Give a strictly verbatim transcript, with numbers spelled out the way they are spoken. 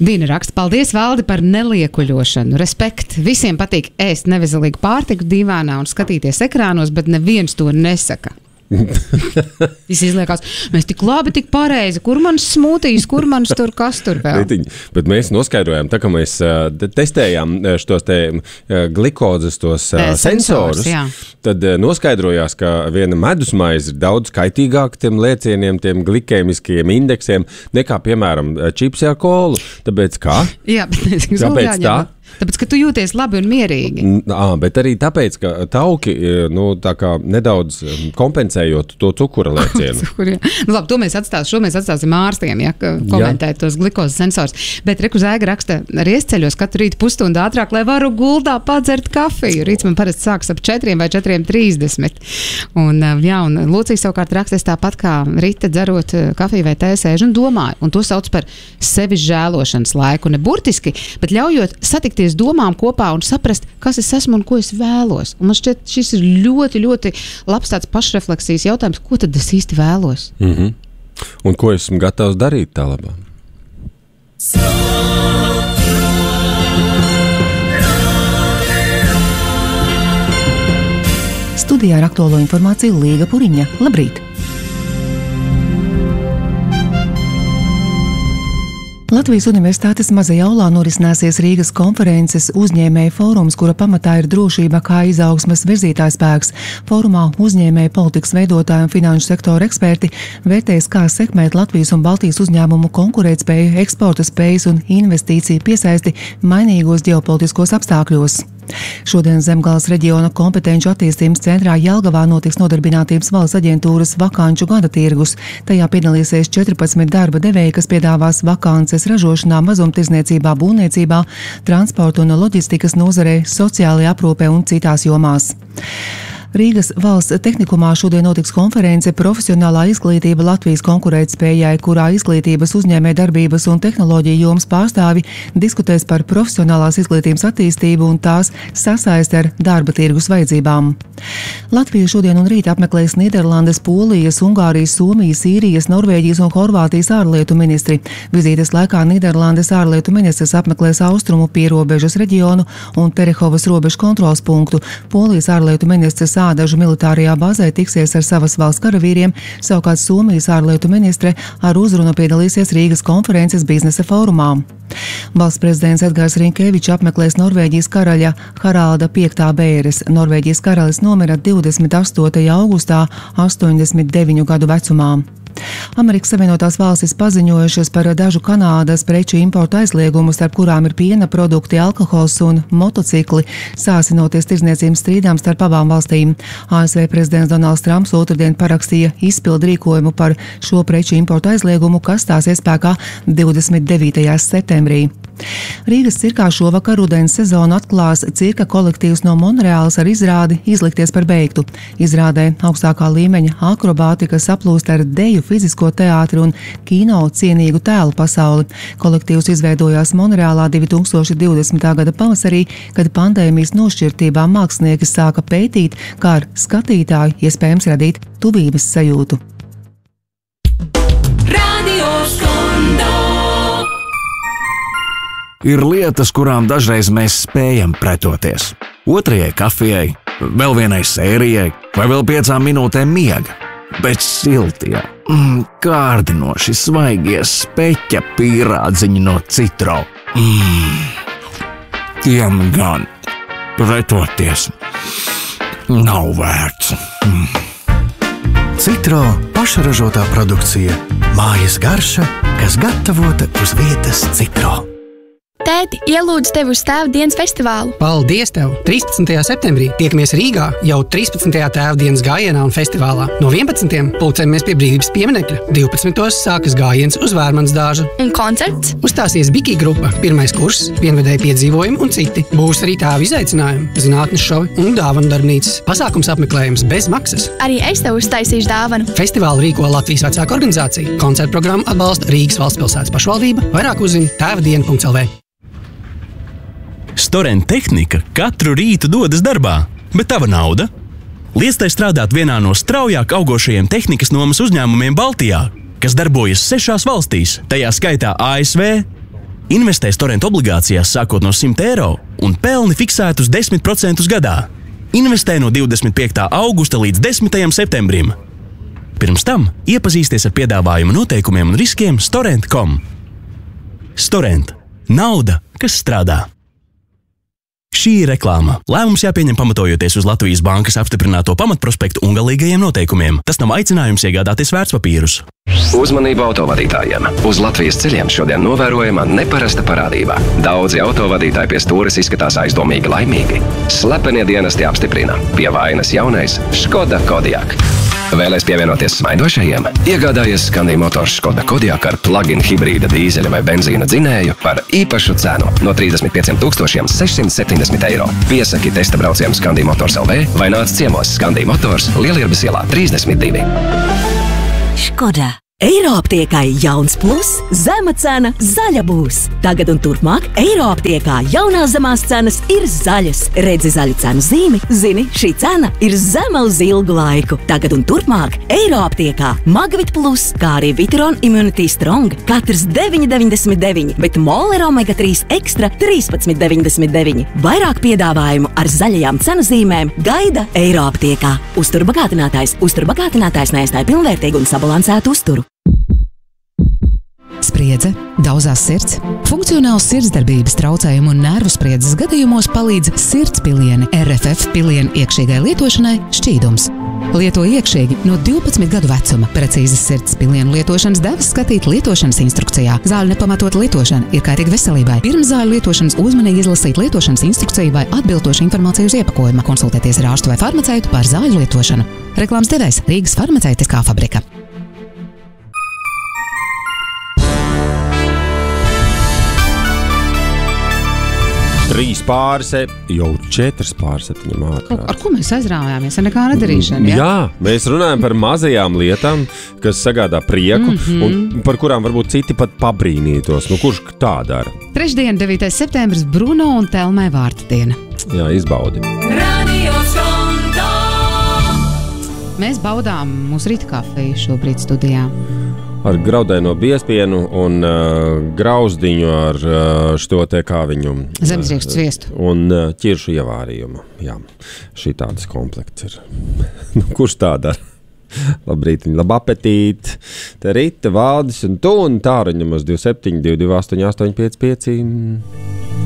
Dina raksta, paldies, Valdi, par neliekuļošanu. Respekt. Visiem patīk ēst neveselīgu pārtiku divānā un skatīties ekrānos, bet neviens to nesaka. Visi izliekās, mēs tik labi, tik pareizi, kur manas smūtijas, kur manas tur, kas tur vēl. Bet mēs noskaidrojām, tā kā mēs uh, testējām šos te uh, glikozes, tos uh, sensorus, tad uh, noskaidrojās, ka viena medusmaize ir daudz kaitīgāka tiem lēcieniem, tiem glikēmiskajiem indeksiem, nekā, piemēram, čipsi ar kolu. Tāpēc kā? Jā, bet es Kāpēc tā? Tāpēc, ka tu jūties labi un mierīgi. Ā, bet arī tāpēc, ka tauki, nu, tā kā nedaudz kompensējot to cukura lēcienu. Cukur, nu, labi, to mēs atstāsim, šo mēs atstāsim ārstiem, ja, komentēt tos glikozes sensors. Bet Reku Zēga raksta, arī es ceļos katru rītu pusstundu ātrāk, lai varu guldā padzert kafiju. Rīts man parasti sāks ap četriem vai četriem trīsdesmit. Un, jā, un Lūcija savukārt raksta, es tāpat kā Rita dzerot kafiju vai tēju sēžu un domāju. Un to sauc par sevis žēlošanas laiku. Ne burtiski, bet ļaujot satikties domām kopā un saprast, kas es esmu un ko es vēlos. Un man šķiet, šis ir ļoti, ļoti labs tāds pašrefleksijas jautājums, ko tad es īsti vēlos. Mm-hmm. Un ko esmu gatavs darīt tā labā? Studijā ar aktuālo informāciju Līga Puriņa. Labrīt! Latvijas Universitātes mazajā aulā norisināsies Rīgas konferences uzņēmēju fórums, kura pamatā ir drošība kā izaugsmes virzītājspēks. Fórumā uzņēmēju politikas veidotāji un finanšu sektora eksperti vērtēs, kā sekmēt Latvijas un Baltijas uzņēmumu konkurētspēju, eksporta spējas un investīciju piesaisti mainīgos ģeopolitiskos apstākļos. Šodien Zemgales reģiona kompetenču attīstības centrā Jelgavā notiks Nodarbinātības valsts aģentūras vakanču gada tirgus. Tajā piedalīsies četrpadsmit darba devēji, kas piedāvās vakances ražošanā, mazumtirdzniecībā, būvniecībā, transporta un loģistikas nozarē, sociālajā aprūpē un citās jomās. Rīgas valsts tehnikumā šodien notiks konference Profesionālā izglītība Latvijas konkurētspējai, kurā izglītības uzņēmē darbības un tehnoloģiju jomas pārstāvi diskutēs par profesionālās izglītības attīstību un tās sasaisti ar darba tirgus vajadzībām. Latviju šodien un rīt apmeklēs Nīderlandes, Polijas, Ungārijas, Somijas, Īrijas, Norvēģijas un Horvātijas ārlietu ministri. Vizītes laikā Nīderlandes ārlietu ministrs apmeklēs austrumu pierobežas reģionu un Terehovas robežu kontrols punktu. Polijas ārlietu ministrs Ādažu militārajā bazē tiksies ar savas valsts karavīriem, savukārt Somijas ārlietu ministre ar uzrunu piedalīsies Rīgas konferences biznesa fórumā. Valsts prezidents Edgars Rinkevičs apmeklēs Norvēģijas karaļa Haralda piektā bēres. Norvēģijas karalis nomira divdesmit astotajā augustā, astoņdesmit deviņu gadu vecumā. Amerikas Savienotās valstis paziņojušas par dažu Kanādas preču importu aizliegumu, starp kurām ir piena produkti, alkohols un motocikli, sāsinoties tirdzniecības strīdām starp abām valstīm. A S V prezidents Donalds Trumps otrdien parakstīja izpildu rīkojumu par šo preču importu aizliegumu, kas stāsies spēkā divdesmit devītajā septembrī. Rīgas cirkā šovakar rudens sezonu atklās cirka kolektīvs no Monreālas ar izrādi Izlikties par beigtu. Izrādē augstākā līmeņa akrobātika saplūst ar deju, fizisko teātri un kino cienīgu tēlu pasauli. Kolektīvs izveidojās Monreālā divi tūkstoši divdesmitā gada pavasarī, kad pandēmijas nošķirtībā mākslinieki sāka pētīt, kā ar skatītāju iespējams radīt tuvības sajūtu. Ir lietas, kurām dažreiz mēs spējam pretoties. Otrajai kafijai, vēl vienai sērijai vai vēl piecām minūtēm miega. Bet siltie, mm, kārdinoši svaigie speķa pīrādziņi no Citro. Mm, tiem gan pretoties nav vērts. Mm. Citro pašražotā produkcija. Mājas garša, kas gatavota uz vietas Citro. Tēti, ielūdzu tevi uz Tēvdienas festivālu. Paldies tev! trīspadsmitajā septembrī tiekamies Rīgā jau trīspadsmitajā Tēvdienas gājienā un festivālā. No vienpadsmitiem pulcējamies pie Brīvības pieminekļa. divpadsmitos sākas gājiens uz Vērmanas dāžu. Un koncerts? Uzstāsies Biki grupa, pirmais kurs, pilnvedēji piedzīvojumi un citi. Būs arī tēvu izaicinājumi, zinātnes šovi un dāvanu darbnīcas. Pasākums apmeklējums bez maksas. Arī es tev uztaisīšu dāvanu. Festivālu rīko Latvijas vecāku organizācija. Koncertu programmu atbalsta Rīgas valsts pilsētas pašvaldība. Vairāk uzzini tēvdiena punkts L V. Storent tehnika katru rītu dodas darbā, bet tava nauda? Liec tai strādāt vienā no straujāk augošajiem tehnikas nomas uzņēmumiem Baltijā, kas darbojas sešās valstīs, tajā skaitā A S V. Investē Storent obligācijās sākot no simt eiro un pelni fiksētus desmit procentus gadā. Investē no divdesmit piektā augusta līdz desmitajam septembrim. Pirms tam iepazīsties ar piedāvājumu noteikumiem un riskiem Storent punktu com. Storent. Nauda, kas strādā. Šī ir reklāma. Lēmums jāpieņem pamatojoties uz Latvijas bankas apstiprināto pamatprospektu un galīgajiem noteikumiem. Tas nav aicinājums iegādāties vērtspapīrus. Uzmanību autovadītājiem! Uz Latvijas ceļiem šodien novērojama neparasta parādība. Daudzi autovadītāji pie stūres izskatās aizdomīgi laimīgi. Slepenie dienesti apstiprina. Pie vainas jaunais Škoda Kodiaq. Vēlēs pievienoties smaidošajiem? Iegādājies Scandi Motors Škoda Kodiaq ar plug-in hibrīda dīzeļa vai benzīna dzinēju par īpašu cenu no trīsdesmit pieciem tūkstošiem sešsimt septiņdesmit eiro. Piesaki testa braucienu Scandi Motors L V vai nāc ciemos Scandi Motors Lielirbas ielā trīsdesmit divi. Škoda. Eiroaptiekai jauns plus, zema cena, zaļa būs. Tagad un turpmāk Eiroaptiekā jaunās zemās cenas ir zaļas. Redzi zaļu cenu zīmi, zini, šī cena ir zema uz ilgu laiku. Tagad un turpmāk Eiroaptiekā Magvit plus, kā arī Viteron Immunity Strong, katrs deviņi deviņdesmit deviņi, bet Moler Omega trīs Extra trīspadsmit deviņdesmit deviņi. Vairāk piedāvājumu ar zaļajām cenu zīmēm gaida Eiroaptiekā. Uzturbagātinātājs, uzturbagātinātājs neaizstāja pilnvērtīgu un sabalansētu uzturu. Spriedze, daudzās sirds, funkcionāls sirdsdarbības traucējumu un nervu spriedzes gadījumos palīdz sirdspilieni R F F pilienu iekšīgai lietošanai šķīdums. Lieto iekšīgi no divpadsmit gadu vecuma. Precīzas sirdspilienu lietošanas devas skatīt lietošanas instrukcijā. Zāļu nepamatot lietošana ir kaitīga veselībai. Pirms zāļu lietošanas uzmanīgi izlasīt lietošanas instrukciju vai atbilstošu informāciju uz iepakojuma. Konsultēties ar ārstu vai farmaceitu par zāļu lietošanu. Reklāmas devējs Rīgas farmaceitiskā fabrika. Trīs pāri, jau četras pāri septiņiem ātrāk. Ar ko mēs aizrāvājāmies? Ar nekā nedarīšanu, ja? Jā, mēs runājam par mazajām lietām, kas sagādā prieku, mm-hmm. un par kurām varbūt citi pat pabrīnītos. Nu, kurš tā dara? Trešdien, devītais septembris, Bruno un Telmai vārta diena. Jā, izbaudi. Mēs baudām mūsu rīta kafiju šobrīd studijā. Ar graudaino biezpienu un uh, grauzdiņu ar uh, šo te kā viņu zemesriekstu sviestu un uh, ķiršu ievārījumu. Jā, šī tādas komplekts ir. Nu, kurš tā dara? Labrīt, labu apetīti. Te Rita, Valdis un tu un tāruņam uz divi septiņi, divi divi astoņi, astoņi pieci pieci.